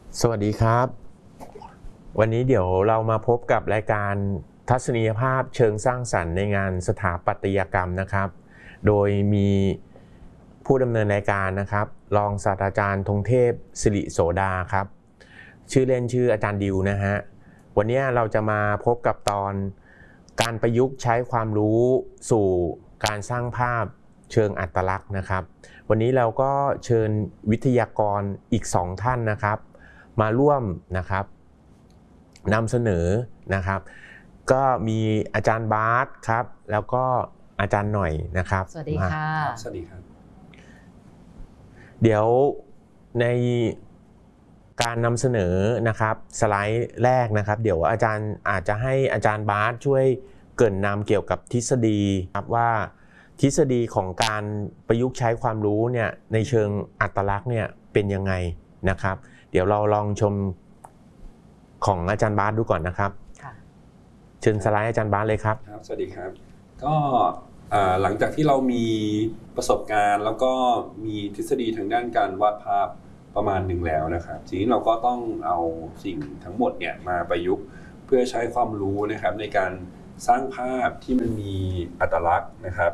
สวัสดีครับวันนี้เดี๋ยวเรามาพบกับรายการทัศนียภาพเชิงสร้างสรรค์ในงานสถาปัตยกรรมนะครับโดยมีผู้ดำเนินรายการนะครับรองศาสตราจารย์ธงเทพสิริโสดาครับชื่อเล่นชื่ออาจารย์ดิวนะฮะวันนี้เราจะมาพบกับตอนการประยุกต์ใช้ความรู้สู่การสร้างภาพเชิงอัตลักษณ์นะครับวันนี้เราก็เชิญวิทยากรอีก2ท่านนะครับมาร่วมนะครับนำเสนอนะครับก็มีอาจารย์บาสครับแล้วก็อาจารย์หน่อยนะครับสวัสดีค่ะสวัสดีครับเดี๋ยวในการนำเสนอนะครับสไลด์แรกนะครับเดี๋ยวอาจารย์อาจจะให้อาจารย์บาสช่วยเกริ่นนำเกี่ยวกับทฤษฎีครับว่าทฤษฎีของการประยุกต์ใช้ความรู้เนี่ยในเชิงอัตลักษณ์เนี่ยเป็นยังไงนะครับเดี๋ยวเราลองชมของอาจารย์บาสดูก่อนนะครับเชิญสไลด์อาจารย์บาสเลยครับครับสวัสดีครับก็หลังจากที่เรามีประสบการณ์แล้วก็มีทฤษฎีทางด้านการวาดภาพประมาณหนึ่งแล้วนะครับทีนี้เราก็ต้องเอาสิ่งทั้งหมดเนี่ยมาประยุกต์เพื่อใช้ความรู้นะครับในการสร้างภาพที่มันมีอัตลักษณ์นะครับ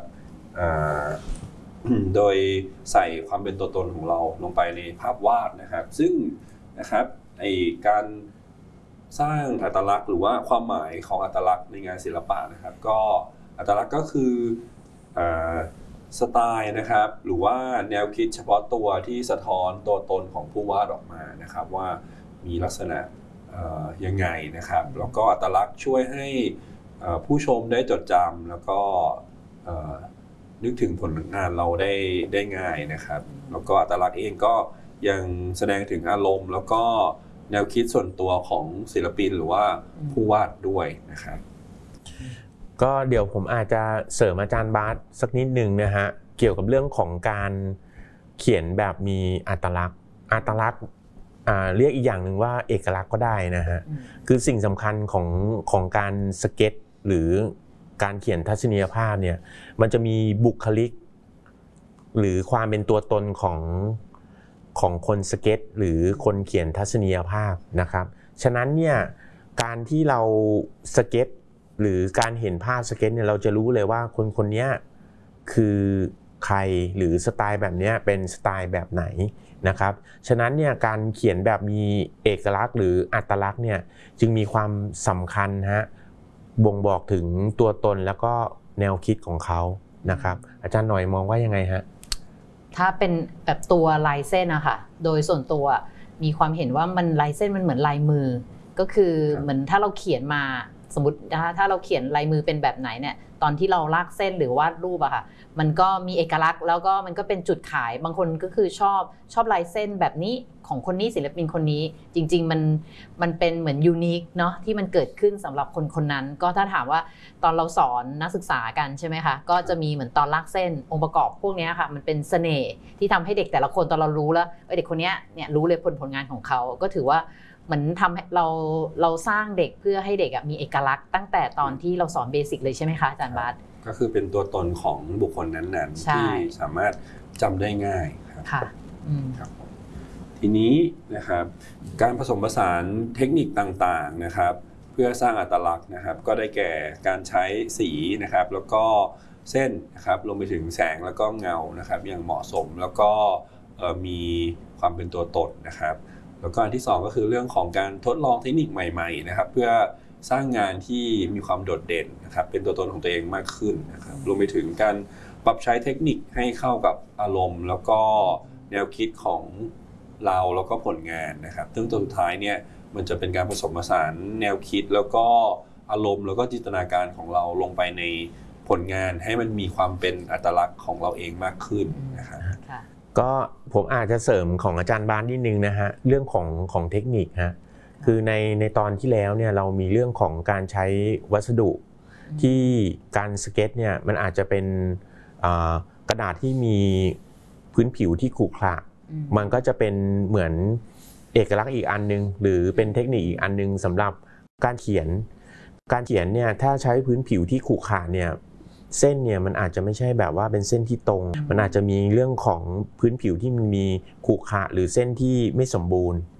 โดยใส่ความเป็นตัวตนของเราลงไปในภาพวาดนะครับซึ่งนะครับการสร้างอัตลักษณ์หรือว่าความหมายของอัตลักษณ์ในงานศิลปะนะครับก็อัตลักษณ์ก็คือสไตล์นะครับหรือว่าแนวคิดเฉพาะตัวที่สะท้อนตัวตนของผู้วาดออกมานะครับว่ามีลักษณะยังไงนะครับแล้วก็อัตลักษณ์ช่วยให้ผู้ชมได้จดจำแล้วก็นึกถึงผลงานเราได้ง่ายนะครับแล้วก็อัตลักษณ์เองก็ยังแสดงถึงอารมณ์แล้วก็แนวคิดส่วนตัวของศิลปินหรือว่าผู้วาดด้วยนะครับก็เดี๋ยวผมอาจจะเสริมอาจารย์บาสสักนิดนึงนะฮะเกี่ยวกับเรื่องของการเขียนแบบมีอัตลักษณ์เรียกอีกอย่างหนึ่งว่าเอกลักษณ์ก็ได้นะฮะคือสิ่งสำคัญของการสเก็ตหรือการเขียนทัศนียภาพเนี่ยมันจะมีบุคลิกหรือความเป็นตัวตนของคนสเก็ตหรือคนเขียนทัศนียภาพนะครับฉะนั้นเนี่ยการที่เราสเก็ตหรือการเห็นภาพสเก็ตเนี่ยเราจะรู้เลยว่าคนนี้คือใครหรือสไตล์แบบนี้เป็นสไตล์แบบไหนนะครับฉะนั้นเนี่ยการเขียนแบบมีเอกลักษณ์หรืออัตลักษณ์เนี่ยจึงมีความสำคัญฮะบ่งบอกถึงตัวตนแล้วก็แนวคิดของเขานะครับอาจารย์หน่อยมองว่ายังไงฮะถ้าเป็นแบบตัวลายเส้นอะค่ะโดยส่วนตัวมีความเห็นว่ามันลายเส้นมันเหมือนลายมือก็คือเหมือนถ้าเราเขียนมาสมมติถ้าเราเขียนลายมือเป็นแบบไหนเนี่ยตอนที่เราลากเส้นหรือวาดรูปอะค่ะมันก็มีเอกลักษณ์แล้วก็มันก็เป็นจุดขายบางคนก็คือชอบลายเส้นแบบนี้ของคนนี้ศิลปินคนนี้จริงๆมันเป็นเหมือนยูนิคเนาะที่มันเกิดขึ้นสำหรับคนนั้นก็ถ้าถามว่าตอนเราสอนนักศึกษากันใช่ไหมคะก็จะมีเหมือนตอนลากเส้นองค์ประกอบพวกนี้ค่ะมันเป็นเสน่ห์ที่ทำให้เด็กแต่ละคนตอนเรารู้แล้วเด็กคนนี้เนี่ยรู้เลยผลงานของเขาก็ถือว่าเหมือนทำให้เราสร้างเด็กเพื่อให้เด็กมีเอกลักษณ์ตั้งแต่ตอนที่เราสอนเบสิกเลยใช่ไหมคะอาจารย์บาสก็คือเป็นตัวตนของบุคคลนั้นๆที่สามารถจำได้ง่ายครับค่ะครับทีนี้นะครับการผสมผสานเทคนิคต่างๆนะครับเพื่อสร้างอัตลักษณ์นะครับก็ได้แก่การใช้สีนะครับแล้วก็เส้นนะครับรวมไปถึงแสงแล้วก็เงานะครับอย่างเหมาะสมแล้วก็มีความเป็นตัวตนนะครับแล้วก็อันที่2ก็คือเรื่องของการทดลองเทคนิคใหม่ๆนะครับเพื่อสร้างงานที่มีความโดดเด่นนะครับเป็นตัวตนของตัวเองมากขึ้นนะครับรวมไปถึงการปรับใช้เทคนิคให้เข้ากับอารมณ์แล้วก็แนวคิดของเราแล้วก็ผลงานนะครับซึ่งตัวสุดท้ายเนี่ยมันจะเป็นการผสมผสานแนวคิดแล้วก็อารมณ์แล้วก็จินตนาการของเราลงไปในผลงานให้มันมีความเป็นอัตลักษณ์ของเราเองมากขึ้นนะครับก็ผมอาจจะเสริมของอาจารย์บานนิดนึงนะฮะเรื่องของเทคนิคฮะคือในตอนที่แล้วเนี่ยเรามีเรื่องของการใช้วัสดุที่การสเก็ตเนี่ยมันอาจจะเป็นกระดาษที่มีพื้นผิวที่ขรุขระมันก็จะเป็นเหมือนเอกลักษณ์อีกอันนึงหรือเป็นเทคนิคอีกอันนึงสำหรับการเขียนเนี่ยถ้าใช้พื้นผิวที่ขรุขระเนี่ยเส้นเนี่ยมันอาจจะไม่ใช่แบบว่าเป็นเส้นที่ตรงมันอาจจะมีเรื่องของพื้นผิวที่มันมีขรุขระหรือเส้นที่ไม่สมบูรณ์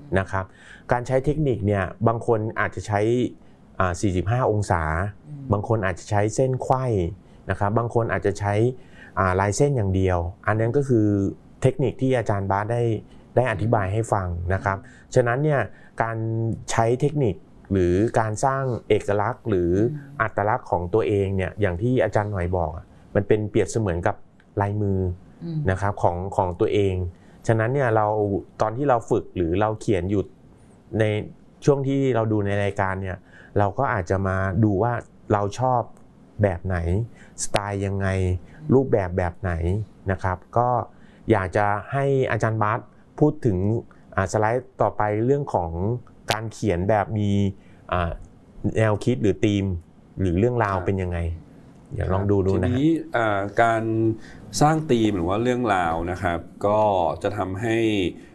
นะครับการใช้เทคนิคเนี่ยบางคนอาจจะใช้45 องศาบางคนอาจจะใช้เส้นไขว้นะครับบางคนอาจจะใช้ลายเส้นอย่างเดียวอันนั้นก็คือเทคนิคที่อาจารย์บาสได้อธิบายให้ฟังนะครับฉะนั้นเนี่ยการใช้เทคนิคหรือการสร้างเอกลักษณ์หรืออัตลักษณ์ของตัวเองเนี่ยอย่างที่อาจารย์หน่อยบอกมันเป็นเปรียบเสมือนกับลายมือนะครับของตัวเองฉะนั้นเนี่ยเราตอนที่เราฝึกหรือเราเขียนอยู่ในช่วงที่เราดูในรายการเนี่ยเราก็อาจจะมาดูว่าเราชอบแบบไหนสไตล์ยังไงรูปแบบไหนนะครับก็อยากจะให้อาจารย์บาสพูดถึงสไลด์ต่อไปเรื่องของการเขียนแบบมีแนวคิดหรือธีมหรือเรื่องราวเป็นยังไงเดี๋ยวลองดูนะทีนี้การสร้างธีมหรือว่าเรื่องราวนะครับก็จะทำให้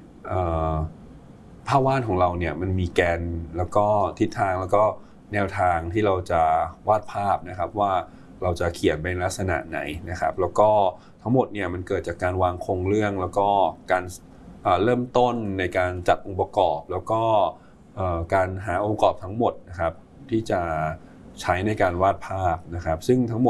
ภาพวาดของเราเนี่ยมันมีแกนแล้วก็ทิศทางแล้วก็แนวทางที่เราจะวาดภาพนะครับว่าเราจะเขียนเป็นลักษณะไหนนะครับแล้วก็ทั้งหมดเนี่ยมันเกิดจากการวางโครงเรื่องแล้วก็การเริ่มต้นในการจัดองค์ประกอบแล้วก็การหาองค์ประกอบทั้งหมดนะครับที่จะใช้ในการวาดภาพนะครับซึ่งทั้งหมด